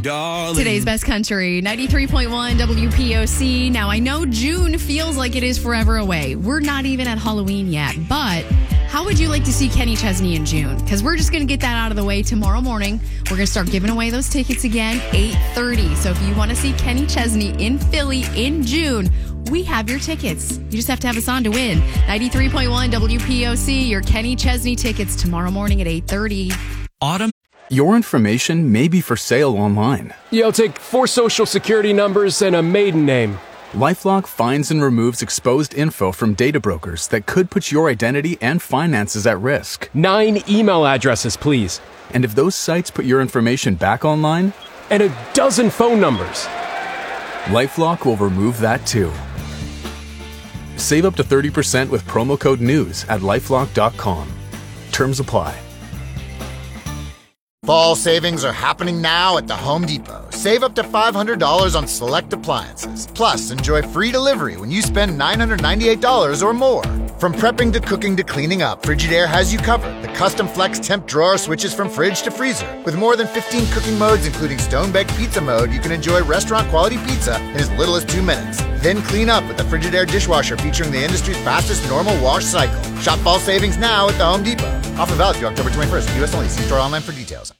darling. Today's best country, 93.1 WPOC. Now, I know June feels like it is forever away. We're not even at Halloween yet, but how would you like to see Kenny Chesney in June? Because we're just going to get that out of the way tomorrow morning. We're going to start giving away those tickets again, 8:30. So if you want to see Kenny Chesney in Philly in June, we have your tickets. You just have to have us on to win. 93.1 WPOC, your Kenny Chesney tickets tomorrow morning at 8:30. Autumn. Your information may be for sale online. Yeah, I'll take 4 social security numbers and a maiden name. LifeLock finds and removes exposed info from data brokers that could put your identity and finances at risk. 9 email addresses, please. And if those sites put your information back online, And a dozen phone numbers. LifeLock will remove that too. Save up to 30% with promo code NEWS at lifelock.com. Terms apply. Fall savings are happening now at the Home Depot. Save up to $500 on select appliances. Plus, enjoy free delivery when you spend $998 or more. From prepping to cooking to cleaning up, Frigidaire has you covered. The custom flex temp drawer switches from fridge to freezer. With more than 15 cooking modes, including stone-baked pizza mode, you can enjoy restaurant-quality pizza in as little as 2 minutes. Then clean up with the Frigidaire dishwasher featuring the industry's fastest normal wash cycle. Shop fall savings now at the Home Depot. Offer valid through October 21st. U.S. only. See store online for details.